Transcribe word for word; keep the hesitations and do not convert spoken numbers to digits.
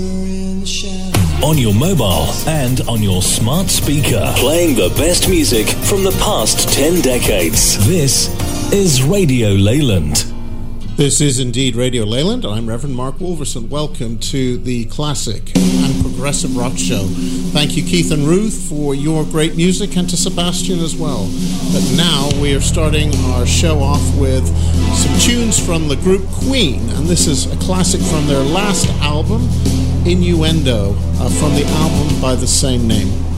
On your mobile and on your smart speaker. Playing the best music from the past ten decades. This is Radio Leyland. This is indeed Radio Leyland. I'm Reverend Mark Wolverson. Welcome to the classic and progressive rock show. Thank you, Keith and Ruth, for your great music, and to Sebastian as well. But now we are starting our show off with some tunes from the group Queen, and this is a classic from their last album, Innuendo, uh, from the album by the same name.